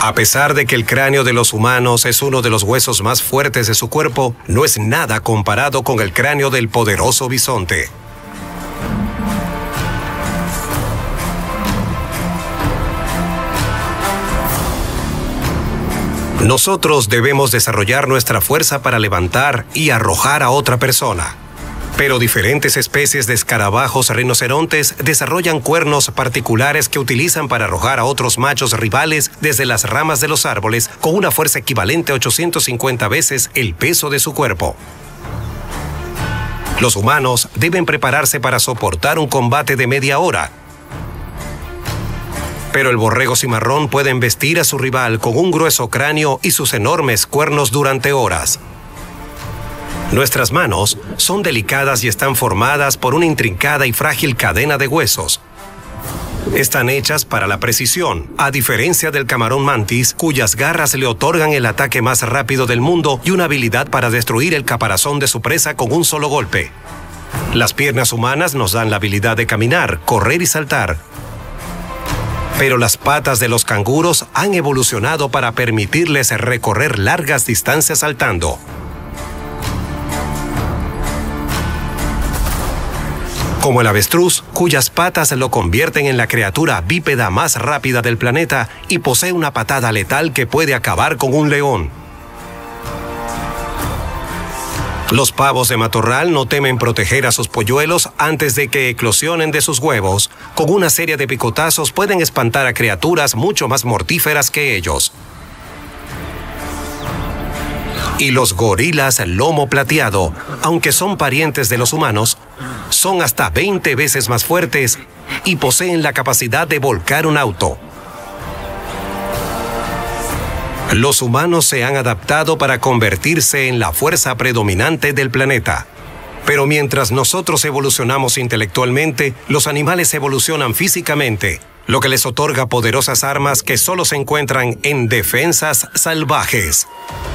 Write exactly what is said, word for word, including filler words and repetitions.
A pesar de que el cráneo de los humanos es uno de los huesos más fuertes de su cuerpo, no es nada comparado con el cráneo del poderoso bisonte. Nosotros debemos desarrollar nuestra fuerza para levantar y arrojar a otra persona. Pero diferentes especies de escarabajos rinocerontes desarrollan cuernos particulares que utilizan para arrojar a otros machos rivales desde las ramas de los árboles con una fuerza equivalente a ochocientas cincuenta veces el peso de su cuerpo. Los humanos deben prepararse para soportar un combate de media hora. Pero el borrego cimarrón puede embestir a su rival con un grueso cráneo y sus enormes cuernos durante horas. Nuestras manos son delicadas y están formadas por una intrincada y frágil cadena de huesos. Están hechas para la precisión, a diferencia del camarón mantis, cuyas garras le otorgan el ataque más rápido del mundo y una habilidad para destruir el caparazón de su presa con un solo golpe. Las piernas humanas nos dan la habilidad de caminar, correr y saltar. Pero las patas de los canguros han evolucionado para permitirles recorrer largas distancias saltando. Como el avestruz, cuyas patas lo convierten en la criatura bípeda más rápida del planeta y posee una patada letal que puede acabar con un león. Los pavos de matorral no temen proteger a sus polluelos antes de que eclosionen de sus huevos. Con una serie de picotazos pueden espantar a criaturas mucho más mortíferas que ellos. Y los gorilas lomo plateado, aunque son parientes de los humanos, son hasta veinte veces más fuertes y poseen la capacidad de volcar un auto. Los humanos se han adaptado para convertirse en la fuerza predominante del planeta. Pero mientras nosotros evolucionamos intelectualmente, los animales evolucionan físicamente, lo que les otorga poderosas armas que solo se encuentran en defensas salvajes.